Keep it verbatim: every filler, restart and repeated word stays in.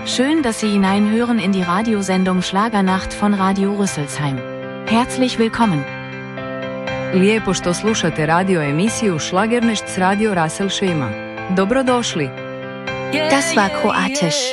Schön, dass Sie hineinhören in die Radiosendung Schlagernacht von Radio Rüsselsheim. Herzlich willkommen. Lijepo što slušate radio emisiju Schlagernešt s Radio Rasselšema. Dobrodošli. Das war kroatisch.